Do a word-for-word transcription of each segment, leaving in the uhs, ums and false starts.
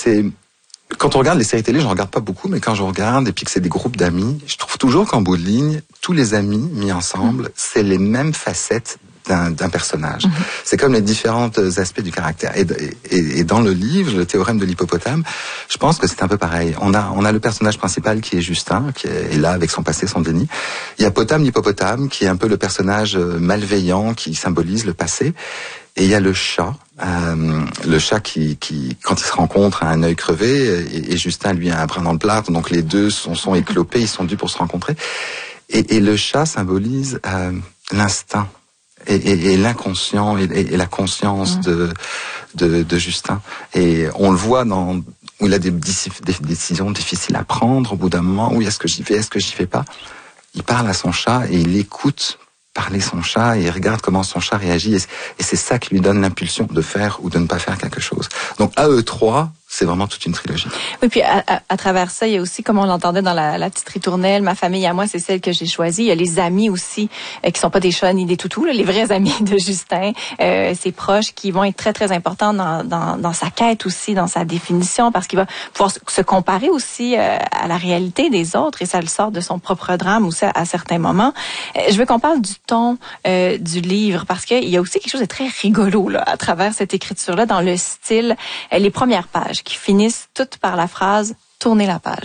c'est quand on regarde les séries télé, je ne regarde pas beaucoup, mais quand je regarde et puis que c'est des groupes d'amis, je trouve toujours qu'en bout de ligne, tous les amis mis ensemble, mmh. c'est les mêmes facettes d'un, d'un personnage. Mmh. C'est comme les différents aspects du caractère. Et, et, et dans le livre, le théorème de l'hippopotame, je pense que c'est un peu pareil. On a, on a le personnage principal qui est Justin, qui est là avec son passé, son déni. Il y a Potam l'hippopotame, qui est un peu le personnage malveillant qui symbolise le passé. Et il y a le chat, euh, le chat qui, qui, quand ils se rencontrent, a un œil crevé, et, et Justin, lui, a un brin dans le plâtre, donc les deux sont, sont éclopés, ils sont dus pour se rencontrer. Et, et le chat symbolise euh, l'instinct et, et, et l'inconscient et, et, et la conscience mmh. de, de, de Justin. Et on le voit dans où il a des, des décisions difficiles à prendre au bout d'un moment. Oui, est-ce que j'y vais, est-ce que j'y vais pas? Il parle à son chat et il écoute parler son chat et il regarde comment son chat réagit et c'est ça qui lui donne l'impulsion de faire ou de ne pas faire quelque chose. Donc à eux trois, c'est vraiment toute une trilogie. Oui, puis à, à, à travers ça, il y a aussi, comme on l'entendait dans la, la petite ritournelle, ma famille à moi, c'est celle que j'ai choisie. Il y a les amis aussi, euh, qui sont pas des chats ni des toutous, là, les vrais amis de Justin, euh, ses proches, qui vont être très, très importants dans, dans, dans sa quête aussi, dans sa définition, parce qu'il va pouvoir se comparer aussi euh, à la réalité des autres et ça le sort de son propre drame aussi à, à certains moments. Euh, je veux qu'on parle du ton euh, du livre, parce qu'il y a aussi quelque chose de très rigolo là, à travers cette écriture-là, dans le style, euh, les premières pages qui finissent toutes par la phrase « tournez la page ».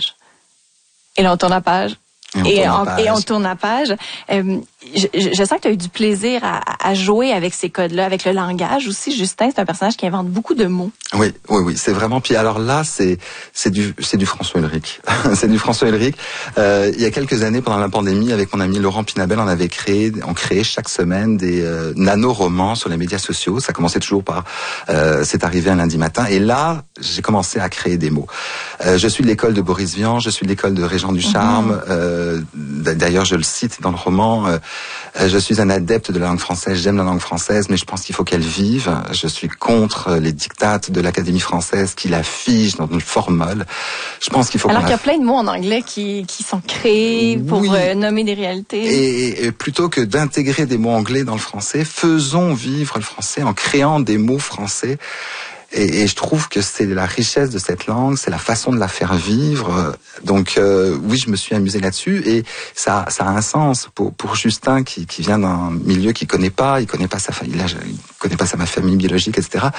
Et là, on tourne la page. Et on, et on, et on tourne la page. Euh, je, je sens que tu as eu du plaisir à, à jouer avec ces codes-là, avec le langage aussi. Justin, c'est un personnage qui invente beaucoup de mots. Oui, oui, oui, c'est vraiment. Puis alors là, c'est c'est du c'est du François Ulrich. c'est du François Ulrich. Euh, il y a quelques années, pendant la pandémie, avec mon ami Laurent Pinabel, on avait créé, on créait chaque semaine des euh, nano-romans sur les médias sociaux. Ça commençait toujours par euh, c'est arrivé un lundi matin. Et là, j'ai commencé à créer des mots. Euh, je suis de l'école de Boris Vian, je suis de l'école de Régent Ducharme. Mm-hmm. euh, D'ailleurs, je le cite dans le roman. Euh, je suis un adepte de la langue française. J'aime la langue française, mais je pense qu'il faut qu'elle vive. Je suis contre les dictates de l'Académie française qui la fige dans une formule. Je pense qu'il faut. Alors qu'on qu'il y a plein de mots en anglais qui qui sont créés pour oui. euh, nommer des réalités. Et, et plutôt que d'intégrer des mots anglais dans le français, faisons vivre le français en créant des mots français. Et, et je trouve que c'est la richesse de cette langue, c'est la façon de la faire vivre. Donc euh, oui, je me suis amusé là-dessus et ça, ça a un sens pour pour Justin qui, qui vient d'un milieu qu'il connaît pas, il connaît pas sa famille, il connaît pas sa famille biologique, et cetera.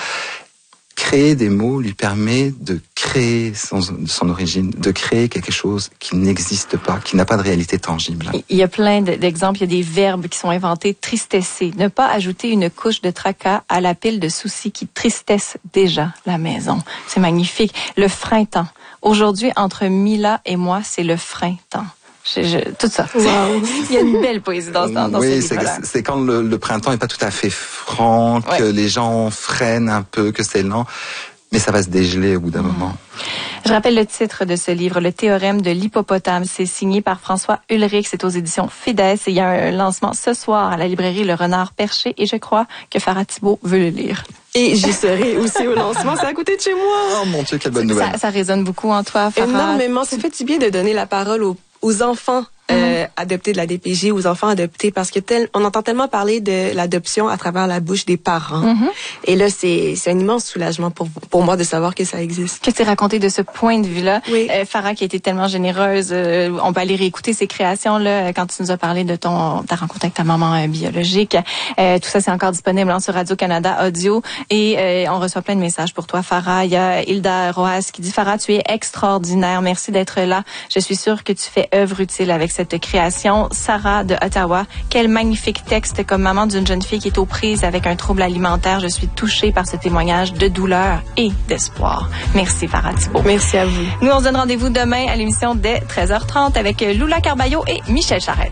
Créer des mots lui permet de créer son, son origine, de créer quelque chose qui n'existe pas, qui n'a pas de réalité tangible. Il y a plein d'exemples, il y a des verbes qui sont inventés, tristesser, ne pas ajouter une couche de tracas à la pile de soucis qui tristessent déjà la maison. C'est magnifique. Le frein-temps. Aujourd'hui, entre Mila et moi, c'est le frein-temps. Je, je, tout ça. Wow. Il y a une belle poésie dans, dans, dans oui, ce livre-là. Oui, c'est quand le, le printemps est pas tout à fait franc, que ouais. les gens freinent un peu, que c'est lent, mais ça va se dégeler au bout d'un mmh. moment. Je rappelle le titre de ce livre, Le théorème de l'hippopotame. C'est signé par François Ulrich. C'est aux éditions Fides. Et il y a un lancement ce soir à la librairie Le Renard Perché. Et je crois que Farah Thibault veut le lire. Et j'y serai aussi au lancement. C'est à côté de chez moi. Oh mon Dieu, quelle bonne nouvelle. Ça, ça résonne beaucoup en toi, Farah. Énormément. Ça fait du bien de donner la parole aux aux enfants euh, mm-hmm. adoptés de la D P J, aux enfants adoptés, parce que tel, on entend tellement parler de l'adoption à travers la bouche des parents. Mm-hmm. Et là, c'est, c'est un immense soulagement pour, pour moi de savoir que ça existe. Que tu raconté de ce point de vue-là. Oui. Euh, Farah qui a été tellement généreuse, euh, on peut aller réécouter ses créations là quand tu nous as parlé de ton ta rencontre avec ta maman euh, biologique. Euh, tout ça, c'est encore disponible hein, sur Radio-Canada Audio. Et euh, on reçoit plein de messages pour toi, Farah. Il y a Hilda Roas qui dit « Farah, tu es extraordinaire. Merci d'être là. Je suis sûre que tu fais œuvre utile avec cette création. » Sarah de Ottawa, quel magnifique texte comme maman d'une jeune fille qui est aux prises avec un trouble alimentaire. Je suis touchée par ce témoignage de douleur et d'espoir. Merci Farah Thibault. Merci à vous. Nous, on se donne rendez-vous demain à l'émission dès treize heures trente avec Lula Carballo et Michel Charette.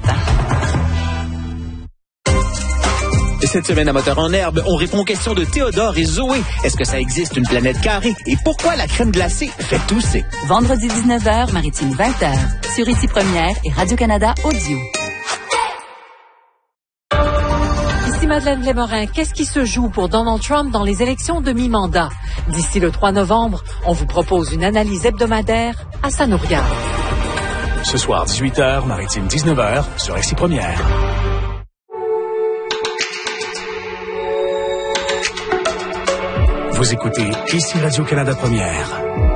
Cette semaine à Moteur en herbe, on répond aux questions de Théodore et Zoé. Est-ce que ça existe une planète carrée? Et pourquoi la crème glacée fait tousser? Vendredi dix-neuf heures, Maritime vingt heures. Sur Ici Première et Radio-Canada Audio. Ici Madeleine Lémorin. Qu'est-ce qui se joue pour Donald Trump dans les élections de mi-mandat? D'ici le trois novembre, on vous propose une analyse hebdomadaire à Ça nous regarde. Ce soir, dix-huit heures, Maritime dix-neuf heures, sur Ici Première. Vous écoutez Ici Radio-Canada Première.